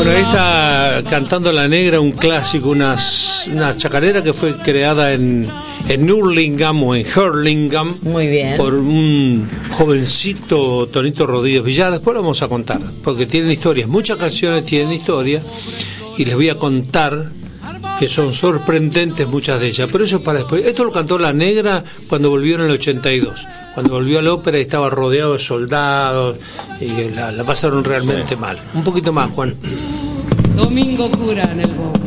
Bueno, ahí está Cantando la Negra, un clásico, una chacarera que fue creada en Hurlingham o en Hurlingham. Muy bien. Por un jovencito Tonito Rodríguez Villar. Después lo vamos a contar, porque tienen historias, muchas canciones tienen historia, y les voy a contar que son sorprendentes muchas de ellas, pero eso es para después. Esto lo cantó La Negra cuando volvió en el 82, cuando volvió a la ópera y estaba rodeado de soldados, y la pasaron realmente mal. Un poquito más, Juan. Domingo Cura en el bombo.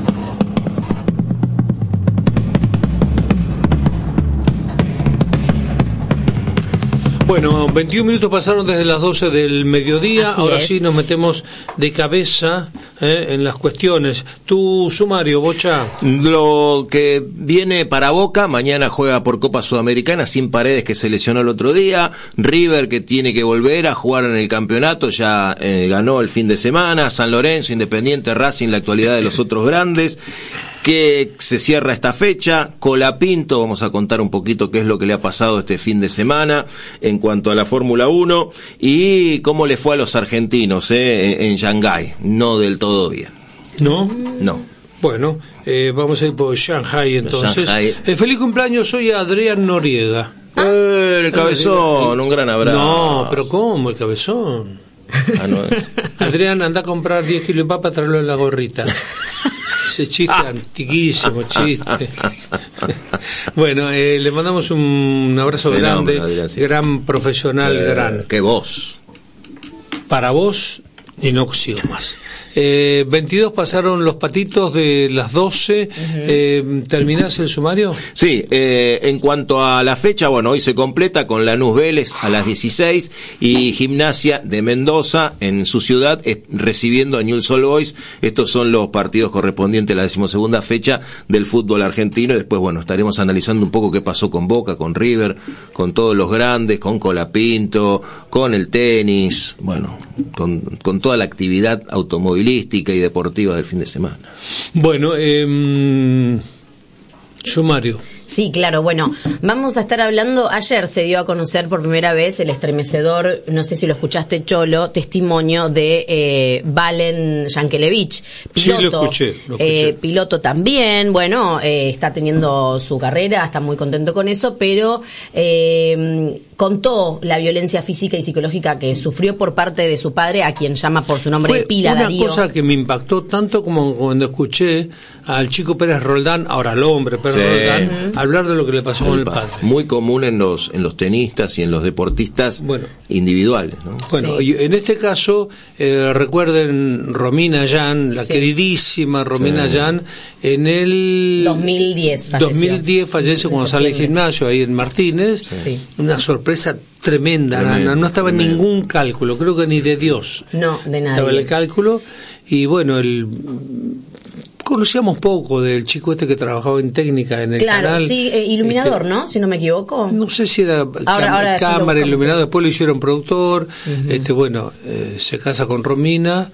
Bueno, 21 minutos pasaron desde las 12 del mediodía. Así ahora es. sí nos metemos de cabeza en las cuestiones. Tu sumario, Bocha. Lo que viene para Boca, mañana juega por Copa Sudamericana, sin Paredes, que se lesionó el otro día. River, que tiene que volver a jugar en el campeonato, ya ganó el fin de semana. San Lorenzo, Independiente, Racing, la actualidad de los otros grandes. Que se cierra esta fecha. Colapinto, vamos a contar un poquito qué es lo que le ha pasado este fin de semana en cuanto a la Fórmula 1 y cómo le fue a los argentinos en Shanghái. No del todo bien. ¿No? No. Bueno, vamos a ir por Shanghái entonces. Feliz cumpleaños hoy a Adrián Noriega. El cabezón, un gran abrazo. No, pero ¿cómo? El cabezón. Ah, no. Adrián, anda a comprar 10 kilos de papa, traerlo en la gorrita. Ese chiste, antiquísimo chiste. Bueno, le mandamos un abrazo grande, Adrián, sí. Gran profesional, gran. Que vos. Para vos, y no sigo más. 22 pasaron los patitos de las 12. ¿Terminás el sumario? Sí, en cuanto a la fecha, bueno, hoy se completa con Lanús Vélez a las 16 y Gimnasia de Mendoza en su ciudad recibiendo a Newell's Old Boys. Estos son los partidos correspondientes a la 12ª fecha del fútbol argentino, y después, bueno, estaremos analizando un poco qué pasó con Boca, con River, con todos los grandes, con Colapinto, con el tenis, bueno, con toda la actividad automovilística y deportiva del fin de semana. Bueno, sumario. Sí, claro, bueno, vamos a estar hablando, ayer se dio a conocer por primera vez el estremecedor, no sé si lo escuchaste, Cholo, testimonio de Valen Yankelevich, piloto. Sí, lo escuché. Piloto también, bueno, está teniendo su carrera, está muy contento con eso, pero contó la violencia física y psicológica que sufrió por parte de su padre, a quien llama por su nombre de pila, Darío. Darío. Una cosa que me impactó tanto como cuando escuché al chico Pérez Roldán, ahora al hombre Pérez Roldán, hablar de lo que le pasó con el padre. Muy común en los tenistas y en los deportistas individuales, ¿no? Bueno, y en este caso, recuerden Romina Yan, la queridísima Romina Yan, en el 2010 fallece cuando sale del gimnasio ahí en Martínez. Sí. Una sorpresa tremenda. No estaba en ningún cálculo, creo que ni de Dios. No, de nadie. Estaba el cálculo, y bueno, conocíamos poco del chico este que trabajaba en técnica en el canal. Claro, sí, iluminador, ¿no? Si no me equivoco. No sé si era cámara, iluminador, después lo hicieron productor. Se casa con Romina.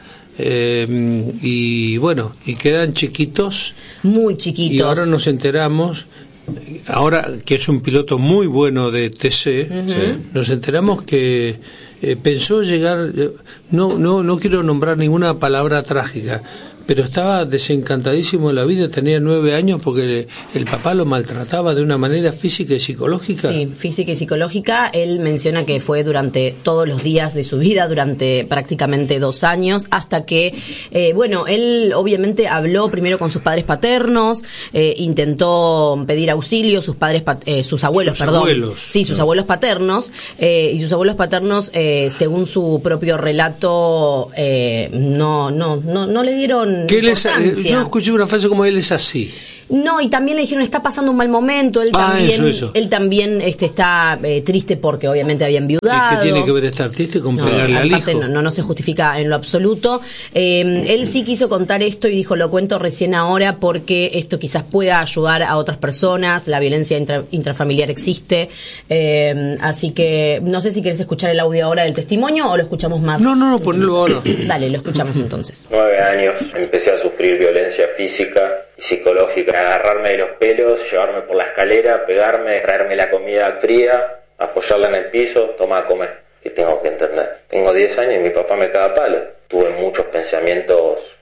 Y bueno, y quedan chiquitos. Muy chiquitos. Y ahora nos enteramos, ahora que es un piloto muy bueno de TC, nos enteramos que pensó llegar, no quiero nombrar ninguna palabra trágica, pero estaba desencantadísimo de la vida, tenía 9 años porque el papá lo maltrataba de una manera física y psicológica. Sí, física y psicológica. Él menciona que fue durante todos los días de su vida, durante prácticamente 2 años, hasta que, él obviamente habló primero con sus padres paternos, intentó pedir auxilio, sus abuelos paternos, y sus abuelos paternos, según su propio relato, no le dieron yo escuché una frase como él es así. No, y también le dijeron está pasando un mal momento, él también está triste porque obviamente había enviudado. ¿Y qué tiene que ver estar triste con pegarle al hijo? No se justifica en lo absoluto. Él sí quiso contar esto y dijo, lo cuento recién ahora porque esto quizás pueda ayudar a otras personas, la violencia intrafamiliar existe, así que no sé si querés escuchar el audio ahora del testimonio o lo escuchamos más. No, ponelo ahora. Dale, lo escuchamos entonces. 9 años, empecé a sufrir violencia física y psicológica, agarrarme de los pelos, llevarme por la escalera, pegarme, traerme la comida fría, apoyarla en el piso, toma a comer. ¿Qué tengo que entender? Tengo 10 años y mi papá me caga palo. Tuve muchos pensamientos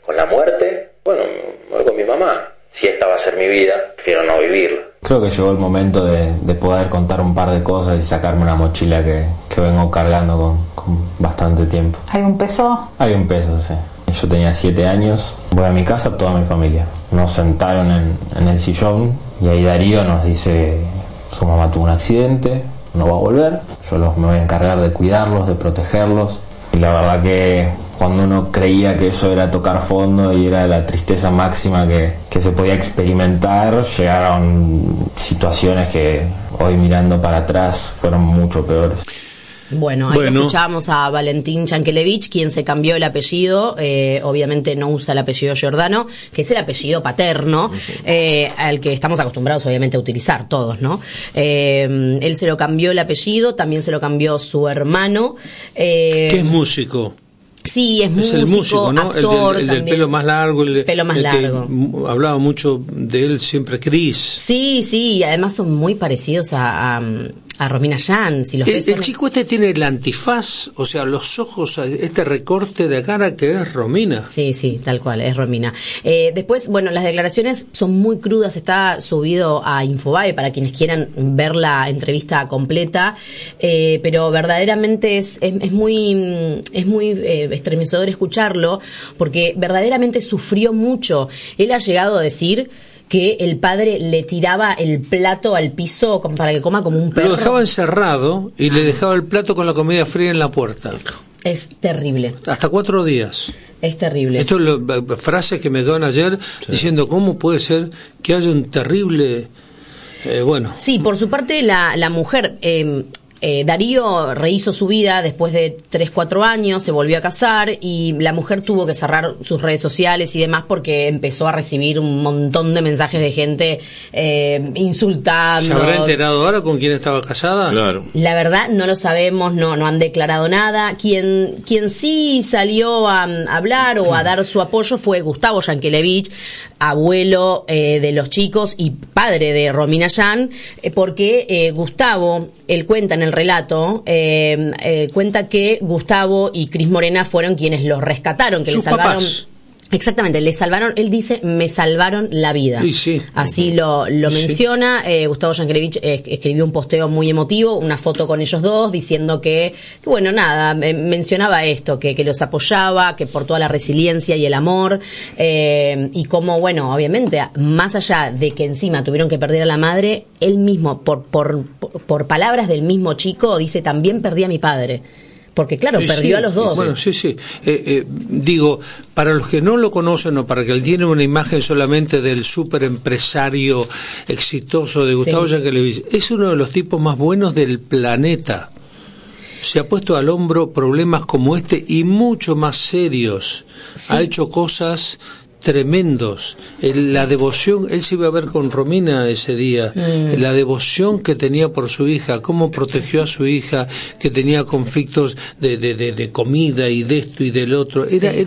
con la muerte, bueno, me voy con mi mamá. Si esta va a ser mi vida, prefiero no vivirla. Creo que llegó el momento de poder contar un par de cosas y sacarme una mochila que vengo cargando con bastante tiempo. ¿Hay un peso? Hay un peso, sí. Yo tenía 7 años, voy a mi casa, toda mi familia. Nos sentaron en el sillón y ahí Darío nos dice: su mamá tuvo un accidente, no va a volver, yo me voy a encargar de cuidarlos, de protegerlos. Y la verdad que cuando uno creía que eso era tocar fondo y era la tristeza máxima que se podía experimentar, llegaron situaciones que hoy mirando para atrás fueron mucho peores. Bueno, ahí escuchábamos a Valentín Yankelevich, quien se cambió el apellido, obviamente no usa el apellido Giordano, que es el apellido paterno, al que estamos acostumbrados obviamente a utilizar todos, ¿no? Él se lo cambió el apellido, también se lo cambió su hermano. Que es músico. Sí, es el músico, ¿no? Actor, el del pelo más largo. Pelo más largo. Que hablaba mucho de él siempre, Chris. Sí, y además son muy parecidos a Romina Yan. Si los ves, el chico este tiene el antifaz, o sea, los ojos, este recorte de cara que es Romina. Sí, tal cual, es Romina. Después, bueno, las declaraciones son muy crudas, está subido a Infobae para quienes quieran ver la entrevista completa, pero verdaderamente es muy estremecedor escucharlo, porque verdaderamente sufrió mucho. Él ha llegado a decir que el padre le tiraba el plato al piso para que coma como un perro. Lo dejaba encerrado y le dejaba el plato con la comida fría en la puerta. Es terrible. Hasta 4 días. Es terrible. Esto es frases que me quedaron ayer diciendo cómo puede ser que haya un terrible... bueno. Sí, por su parte la mujer... Darío rehizo su vida después de 3-4 años, se volvió a casar y la mujer tuvo que cerrar sus redes sociales y demás porque empezó a recibir un montón de mensajes de gente insultando. ¿Se habrá enterado ahora con quién estaba casada? Claro. La verdad no lo sabemos, no han declarado nada. Quien sí salió a hablar o a dar su apoyo fue Gustavo Yankelevich, abuelo de los chicos y padre de Romina Yan, porque Gustavo, él cuenta en el relato, cuenta que Gustavo y Cris Morena fueron quienes los rescataron, que sus le salvaron. Papás. Exactamente, le salvaron, él dice, me salvaron la vida. Y sí. Así lo menciona. Gustavo Yankelevich escribió un posteo muy emotivo, una foto con ellos dos, diciendo que bueno, nada, mencionaba esto, que los apoyaba, que por toda la resiliencia y el amor, y como, bueno, obviamente, más allá de que encima tuvieron que perder a la madre, él mismo, por palabras del mismo chico, dice, también perdí a mi padre. Porque claro, perdió a los dos. Bueno, sí. Digo, para los que no lo conocen o para que tienen una imagen solamente del súper empresario exitoso de Gustavo Yankelevich, es uno de los tipos más buenos del planeta. Se ha puesto al hombro problemas como este y mucho más serios. Sí. Ha hecho cosas tremendos. La devoción, él se iba a ver con Romina ese día, la devoción que tenía por su hija, cómo protegió a su hija que tenía conflictos de comida y de esto y del otro.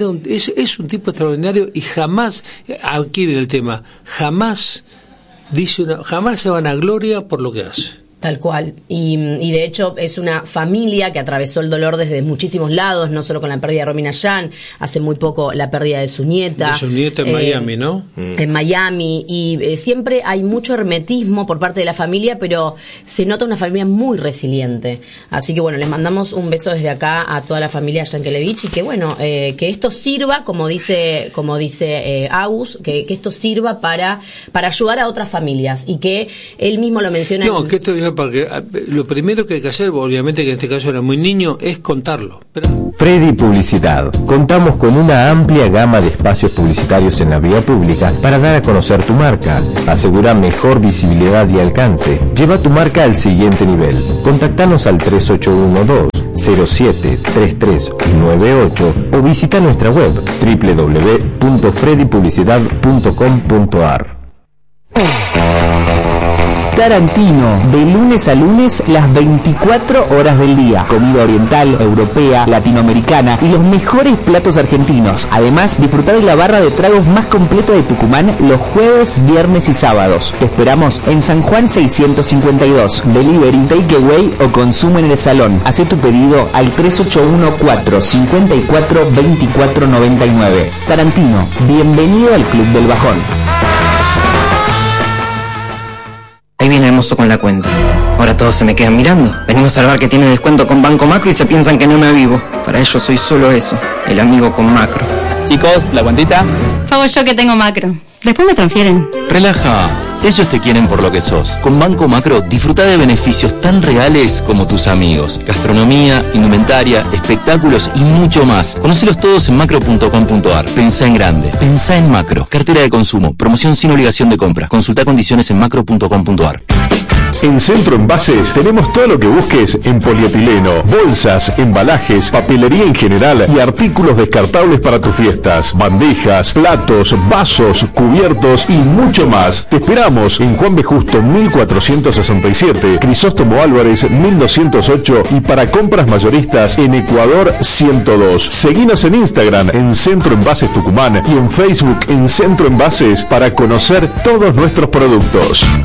Es un tipo extraordinario y jamás, aquí viene el tema, jamás se vanagloria por lo que hace. Tal cual, y de hecho es una familia que atravesó el dolor desde muchísimos lados, no solo con la pérdida de Romina Yan, hace muy poco la pérdida de su nieta. De su nieta en Miami, ¿no? En Miami, y siempre hay mucho hermetismo por parte de la familia, pero se nota una familia muy resiliente. Así que bueno, les mandamos un beso desde acá a toda la familia Yankelevich y que bueno, que esto sirva, como dice Agus, que esto sirva para ayudar a otras familias y que él mismo lo menciona. No, que esto porque lo primero que hay que hacer, obviamente que en este caso era muy niño, es contarlo. Freddy Publicidad. Contamos con una amplia gama de espacios publicitarios en la vía pública para dar a conocer tu marca. Asegura mejor visibilidad y alcance. Lleva tu marca al siguiente nivel. Contactanos al 3812-073398 o visita nuestra web www.freddypublicidad.com.ar. Tarantino, de lunes a lunes, las 24 horas del día. Comida oriental, europea, latinoamericana y los mejores platos argentinos. Además, disfrutar de la barra de tragos más completa de Tucumán los jueves, viernes y sábados. Te esperamos en San Juan 652. Delivery, takeaway o consumo en el salón. Haz tu pedido al 3814-542499. Tarantino, bienvenido al Club del Bajón. Ahí viene el mozo con la cuenta. Ahora todos se me quedan mirando. Venimos al bar que tiene descuento con Banco Macro y se piensan que no me avivo. Para ellos soy solo eso, el amigo con Macro. Chicos, ¿la cuentita? Pago yo que tengo Macro. Después me transfieren. Relaja, ellos te quieren por lo que sos. Con Banco Macro disfruta de beneficios tan reales como tus amigos. Gastronomía, indumentaria, espectáculos y mucho más. Conocelos todos en macro.com.ar. Pensá en grande, pensá en Macro. Cartera de consumo, promoción sin obligación de compra. Consulta condiciones en macro.com.ar. En Centro Envases tenemos todo lo que busques en polietileno, bolsas, embalajes, papelería en general y artículos descartables para tus fiestas, bandejas, platos, vasos, cubiertos y mucho más. Te esperamos en Juan B. Justo 1467, Crisóstomo Álvarez 1208 y para compras mayoristas en Ecuador 102. Seguinos en Instagram en Centro Envases Tucumán y en Facebook en Centro Envases para conocer todos nuestros productos.